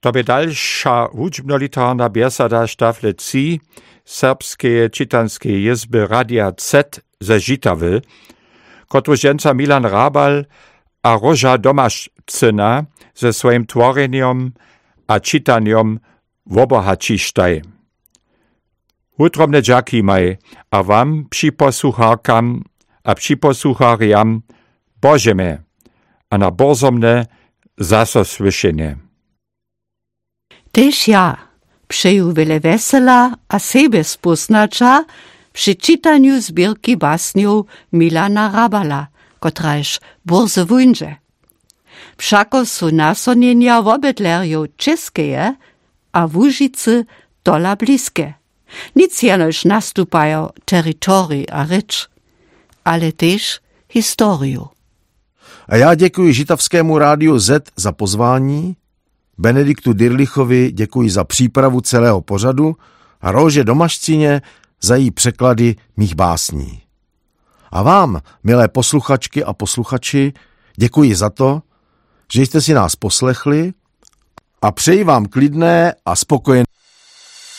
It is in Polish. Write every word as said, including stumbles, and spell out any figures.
To by dalsza hudźbno-literarna biesada Stafle trzy Serbskie Czytanskie Izby Radia Z ze Žitawy, kotruž jenca Milan Rabal a Róža Domašcyna ze swoim tworeniom a czytaniom wobohacištaj. Utromne dżakimaj, a wam připosłucharkam a připosłuchariam Božeme a na borzomne zasosłyszenie. Tež ja přeju wiele wesela a sebe spusnacza przy czytaniu zbierki basniów Milana Rabala, kotraż burze wunże. Wszako su nasonienia wobydlerjów czeskeje, a Łužicy dola bliskie. Nic jenoż nastupają terytorii a rycz, ale też historiu. A já děkuji Žitavskému rádiu Z za pozvání, Benediktu Dirlichovi děkuji za přípravu celého pořadu a Róže Domašcině za její překlady mých básní. A vám, milé posluchačky a posluchači, děkuji za to, že jste si nás poslechli a přeji vám klidné a spokojené